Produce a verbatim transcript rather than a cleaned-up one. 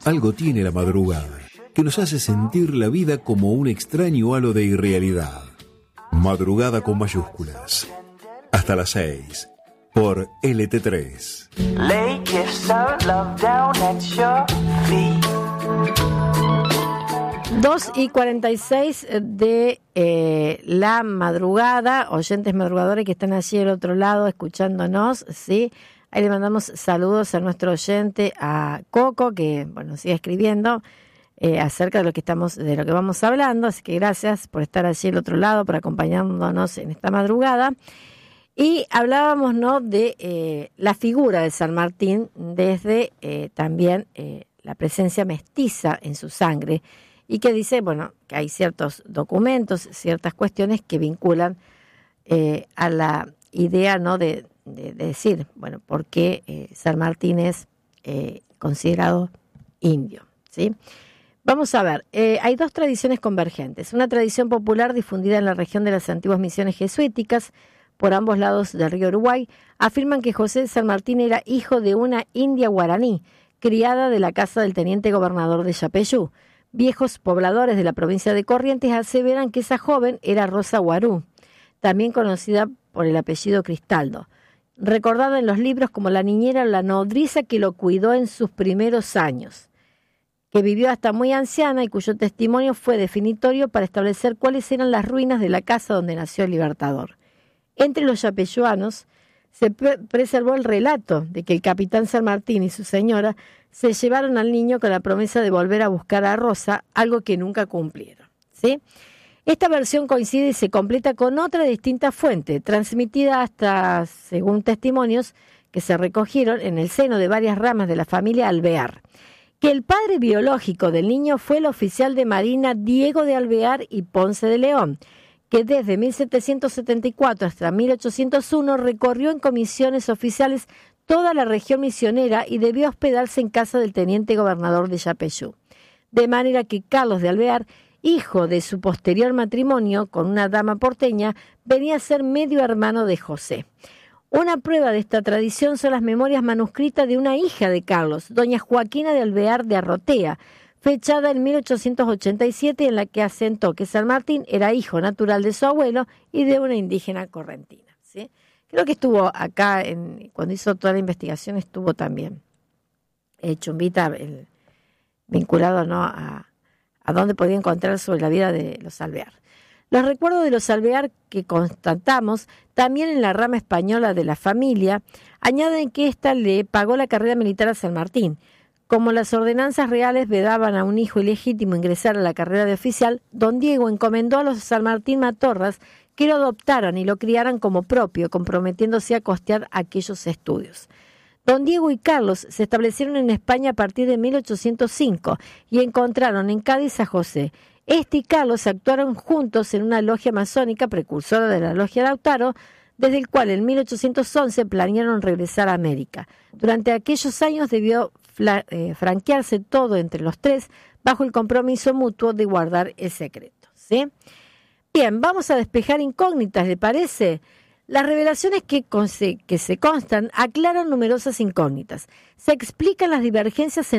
Algo tiene la madrugada, que nos hace sentir la vida como un extraño halo de irrealidad. Madrugada con mayúsculas. Hasta las seis, por L T tres. dos y cuarenta y seis de eh, la madrugada, oyentes madrugadores que están allí al otro lado escuchándonos, ¿sí? Ahí le mandamos saludos a nuestro oyente, a Coco, que bueno sigue escribiendo eh, acerca de lo que estamos, de lo que vamos hablando, así que gracias por estar allí al otro lado, por acompañándonos en esta madrugada. Y hablábamos, ¿no?, de eh, la figura de San Martín desde eh, también eh, la presencia mestiza en su sangre, y que dice, bueno, que hay ciertos documentos, ciertas cuestiones que vinculan eh, a la idea, ¿no?, de, de, de decir, bueno, por qué eh, San Martín es eh, considerado indio, ¿sí? Vamos a ver, eh, hay dos tradiciones convergentes. Una tradición popular difundida en la región de las antiguas misiones jesuíticas, por ambos lados del río Uruguay, afirman que José de San Martín era hijo de una india guaraní, criada de la casa del teniente gobernador de Yapeyú. Viejos pobladores de la provincia de Corrientes aseveran que esa joven era Rosa Guarú, también conocida por el apellido Cristaldo, recordada en los libros como la niñera o la nodriza que lo cuidó en sus primeros años, que vivió hasta muy anciana y cuyo testimonio fue definitorio para establecer cuáles eran las ruinas de la casa donde nació el Libertador. Entre los yapeyuanos se pre- preservó el relato de que el capitán San Martín y su señora se llevaron al niño con la promesa de volver a buscar a Rosa, algo que nunca cumplieron, ¿sí? Esta versión coincide y se completa con otra distinta fuente, transmitida hasta, según testimonios que se recogieron en el seno de varias ramas de la familia Alvear, que el padre biológico del niño fue el oficial de marina Diego de Alvear y Ponce de León, que desde mil setecientos setenta y cuatro hasta mil ochocientos uno recorrió en comisiones oficiales toda la región misionera y debió hospedarse en casa del teniente gobernador de Yapeyú. De manera que Carlos de Alvear, hijo de su posterior matrimonio con una dama porteña, venía a ser medio hermano de José. Una prueba de esta tradición son las memorias manuscritas de una hija de Carlos, doña Joaquina de Alvear de Arrotea, fechada en mil ochocientos ochenta y siete, en la que asentó que San Martín era hijo natural de su abuelo y de una indígena correntina, ¿sí? Creo que estuvo acá, en, cuando hizo toda la investigación, estuvo también eh, Chumbita el, vinculado, ¿no?, a, a dónde podía encontrar sobre la vida de los Alvear. Los recuerdos de los Alvear que constatamos también en la rama española de la familia añaden que ésta le pagó la carrera militar a San Martín. Como las ordenanzas reales vedaban a un hijo ilegítimo ingresar a la carrera de oficial, don Diego encomendó a los San Martín Matorras que lo adoptaran y lo criaran como propio, comprometiéndose a costear aquellos estudios. Don Diego y Carlos se establecieron en España a partir de mil ochocientos cinco y encontraron en Cádiz a José. Este y Carlos actuaron juntos en una logia masónica precursora de la logia Lautaro, desde el cual en mil ochocientos once planearon regresar a América. Durante aquellos años debió fla- eh, franquearse todo entre los tres bajo el compromiso mutuo de guardar el secreto, ¿sí? Bien, vamos a despejar incógnitas, ¿le parece? Las revelaciones que, conse- que se constan aclaran numerosas incógnitas. Se explican las divergencias en